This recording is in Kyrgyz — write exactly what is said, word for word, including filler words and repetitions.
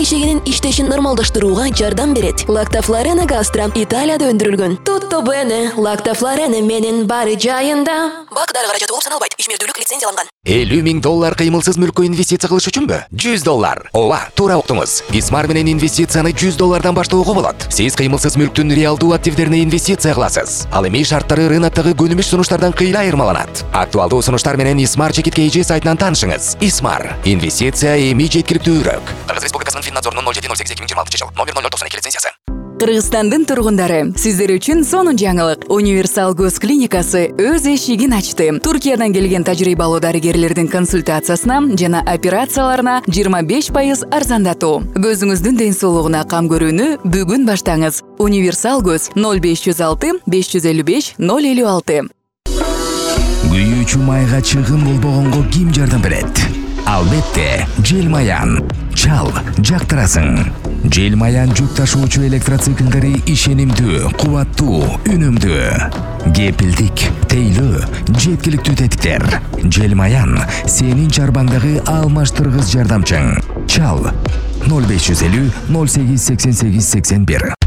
ишегинин иштешин нормалдаштырууга жардам берет. Lactaflorene Gastra Италияда өндүрүлгөн. Tutto bene, Lactaflorene менин баары жайында. Бак-дары каражаты болуп саналбайт. Ишмердүүлүк лицензияланган. элүү миң доллар кыймылсыз мүлккө инвестиция кылыш үчүнбү? жүз доллар. Ооба, туура уктуңуз. Исмар менен инвестицияны жүз доллардан баштоого болот. Сиз кыймылсыз мүлктүн реалдуу активдерине инвестиция кыласыз. Ал эми шарттары рыноктогу күнүмүш сунуштардан кыйла айырмаланат. Актуалдуу сунуштар менен Исмар чекиткейчи сайтынан таанышыңыз. Исмар. Инвестиция эми жеткиликтүүрөөк. Кыргыз Республикасынын Финнадзорунун ноль жети ноль сегиз эки миң жыйырма алтынчы жыл. Номер ноль ноль токсон эки лицензиясы. Кыргызстандын тургундары, сиздер үчүн сонун жаңылык. Универсал көз клиникасы өз эшигин ачты. Туркиядан келген тажрыйбалуу дарыгерлердин консультациясына жана операцияларына жыйырма беш пайыз арзандатуу. Көзүңүздүн ден соолугуна кам көрүүнү бүгүн баштаңыз. Универсал көз ноль беш жүз алты беш жүз элүү беш ноль элүү алты. Күйүүчү майга чыгым болбогонго ким жардам берет? Албетте, Желмаян. Чал, жактырасың. Желмаян жүк ташуучу электроциклдери ишенимдүү, кубаттуу, үнүмдүү. Кепилдик, тейлөө, жеткиликтүү тетиктер. Желмаян сенин чарбаңдагы алмаштыргыч жардамчың. Чал ноль беш жүз элүү ноль сегиз сексен сегиз сексен бир.